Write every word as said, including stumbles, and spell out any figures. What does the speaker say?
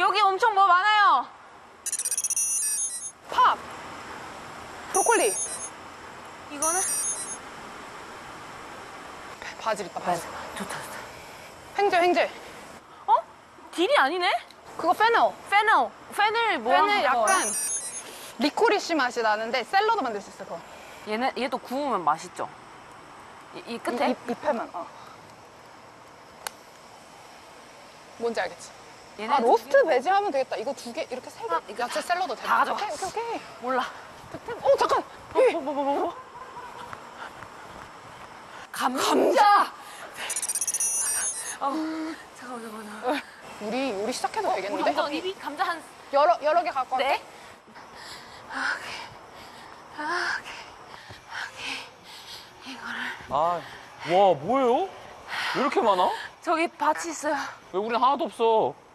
여기 엄청 뭐 많아요. 팝. 브로콜리. 이거는? 바질 있다, 바질. 좋다, 좋다. 행제, 행제. 어? 딜이 아니네? 그거 페너. 페너. 페널 뭐? 페너 약간 리코리쉬 맛이 나는데 샐러드 만들 수 있어, 그거. 얘는 얘도 구우면 맛있죠. 이, 이 끝에? 이, 이, 잎에만, 어. 뭔지 알겠지? 얘네 아, 로스트 베지 하면 되겠다. 이거 두 개, 이렇게 세 개. 아, 이거 야채 샐러드 다 가져와. 오케이, 오케이, 오케이. 몰라. 어, 잠깐! 뭐, 뭐, 뭐, 뭐, 뭐? 감자! 어, 잠깐만, 잠깐만. 우리 요리 시작해도 되겠는데? 감자, 이 감자 한. 여러, 여러 개 갖고 네? 갈게. 아, 와, 뭐예요? 왜 이렇게 많아? 저기 밭이 있어요. 왜 우린 하나도 없어?